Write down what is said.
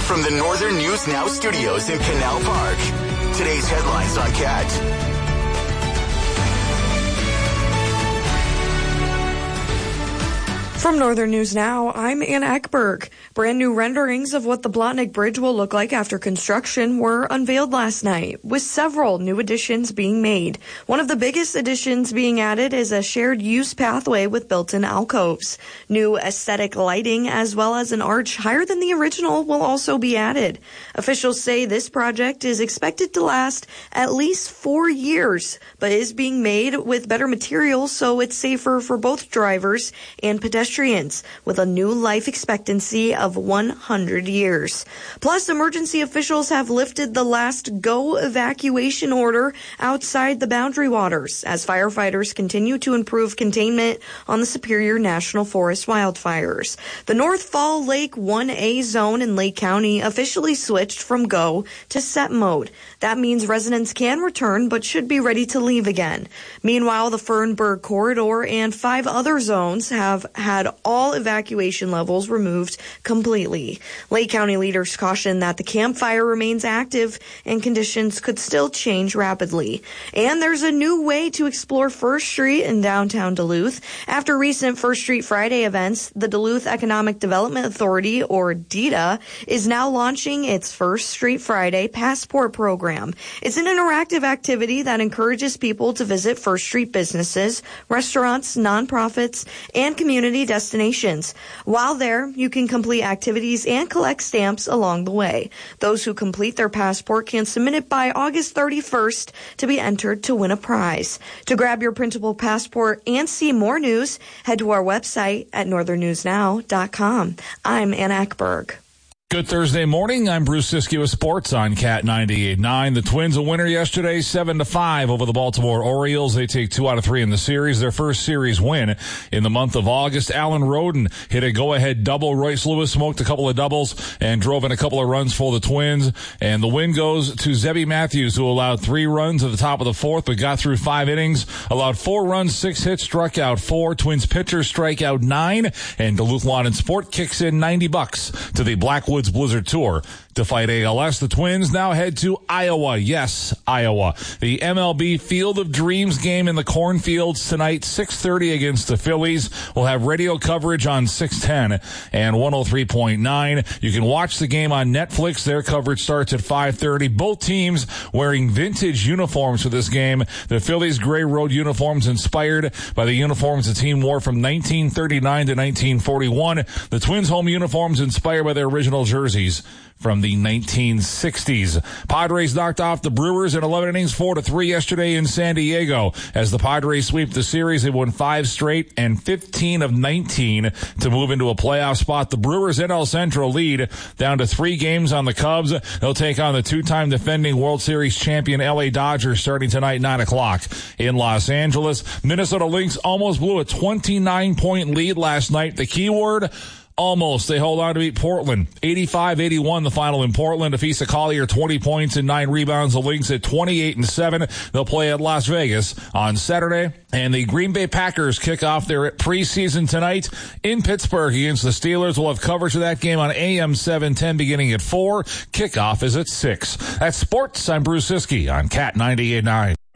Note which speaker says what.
Speaker 1: from the Northern News Now studios in Canal Park. Today's headlines on CAT.
Speaker 2: From Northern News Now, I'm Anna Ekberg. Brand new renderings of what the Blotnick Bridge will look like after construction were unveiled last night, with several new additions being made. One of the biggest additions being added is a shared use pathway with built-in alcoves. New aesthetic lighting as well as an arch higher than the original will also be added. Officials say this project is expected to last at least 4 years, but is being made with better materials so it's safer for both drivers and pedestrians, with a new life expectancy of 100 years. Plus, emergency officials have lifted the last GO evacuation order outside the Boundary Waters as firefighters continue to improve containment on the Superior National Forest wildfires. The North Fall Lake 1A zone in Lake County officially switched from GO to set mode. That means residents can return but should be ready to leave again. Meanwhile, the Fernburg Corridor and 5 other zones have had all evacuation levels removed completely. Lake County leaders caution that the campfire remains active and conditions could still change rapidly. And there's a new way to explore First Street in downtown Duluth. After recent First Street Friday events, the Duluth Economic Development Authority, or DEDA, is now launching its First Street Friday Passport program. It's an interactive activity that encourages people to visit First Street businesses, restaurants, nonprofits, and community destinations. While there, you can complete activities and collect stamps along the way. Those who complete their passport can submit it by August 31st to be entered to win a prize. To grab your printable passport and see more news, head to our website at northernnewsnow.com. I'm Anna Ekberg.
Speaker 3: Good Thursday morning. I'm Bruce Siskey with Sports on Cat 98.9. The Twins a winner yesterday, 7-5 over the Baltimore Orioles. They take 2 out of 3 in the series, their first series win in the month of August. Alan Roden hit a go-ahead double. Royce Lewis smoked a couple of doubles and drove in a couple of runs for the Twins. And the win goes to Zebby Matthews, who allowed 3 runs at the top of the 4th, but got through 5 innings, allowed 4 runs, 6 hits, struck out 4. Twins pitchers strike out 9, and Duluth Lawn and Sport kicks in $90 to the Blackwoods Blizzard Tour to fight ALS. The Twins now head to Iowa. Yes, Iowa. The MLB Field of Dreams game in the cornfields tonight, 6:30 against the Phillies. We'll have radio coverage on 610 and 103.9. You can watch the game on Netflix. Their coverage starts at 5:30. Both teams wearing vintage uniforms for this game. The Phillies gray road uniforms inspired by the uniforms the team wore from 1939 to 1941. The Twins home uniforms inspired by their original jerseys from the 1960s. Padres knocked off the Brewers in 11 innings, 4-3 yesterday in San Diego. As the Padres sweep the series, they won 5 straight and 15 of 19 to move into a playoff spot. The Brewers NL Central lead down to 3 games on the Cubs. They'll take on the 2-time defending World Series champion LA Dodgers starting tonight, 9 o'clock in Los Angeles. Minnesota Lynx almost blew a 29-point lead last night. The key word, almost. They hold on to beat Portland. 85-81 the final in Portland. Afisa Collier, 20 points and 9 rebounds. The Lynx at 28-7. They'll play at Las Vegas on Saturday. And the Green Bay Packers kick off their preseason tonight in Pittsburgh against the Steelers. We'll have coverage of that game on AM 710 beginning at 4. Kickoff is at 6. That's sports. I'm Bruce Siskey on Cat 98.9.